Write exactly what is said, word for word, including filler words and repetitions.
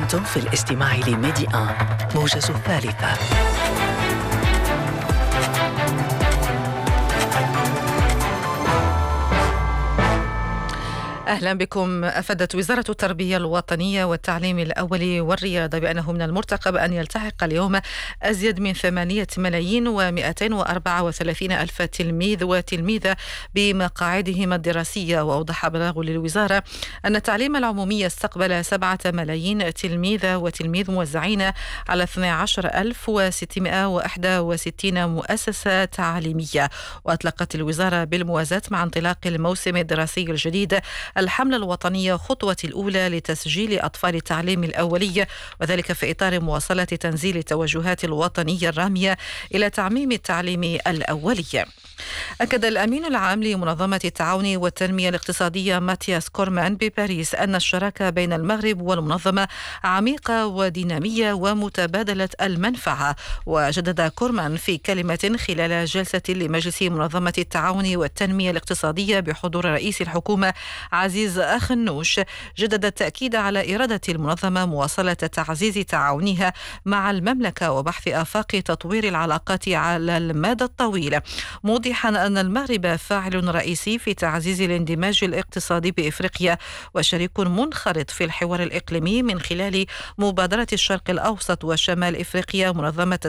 أنتم في الاستماع لميدي آن موجز الثالثة. أهلا بكم. أفادت وزارة التربية الوطنية والتعليم الأولي والرياضة بأنه من المرتقب أن يلتحق اليوم أزيد من ثمانية ملايين ومئتين وأربعة وثلاثين ألف تلميذ وتلميذة بمقاعدهم الدراسية. وأوضح بلاغ للوزارة أن التعليم العمومي استقبل سبعة ملايين تلميذ وتلميذ موزعين على اثني عشر ألف وستمائة وواحد وستين مؤسسة تعليمية. وأطلقت الوزارة بالموازاة مع انطلاق الموسم الدراسي الجديد الحملة الوطنية خطوة الأولى لتسجيل أطفال التعليم الأولي، وذلك في إطار مواصلة تنزيل التوجهات الوطنية الرامية إلى تعميم التعليم الأولي. أكد الأمين العام لمنظمة التعاون والتنمية الاقتصادية ماتياس كورمان بباريس أن الشراكة بين المغرب والمنظمة عميقة ودينامية ومتبادلة المنفعة. وجدد كورمان في كلمة خلال جلسة لمجلس منظمة التعاون والتنمية الاقتصادية بحضور رئيس الحكومة عزيز أخنوش، جدد التأكيد على إرادة المنظمة مواصلة تعزيز تعاونها مع المملكة وبحث آفاق تطوير العلاقات على المدى الطويل، موضحا أن المغرب فاعل رئيسي في تعزيز الاندماج الاقتصادي بإفريقيا وشريك منخرط في الحوار الإقليمي من خلال مبادرة الشرق الأوسط وشمال إفريقيا منظمة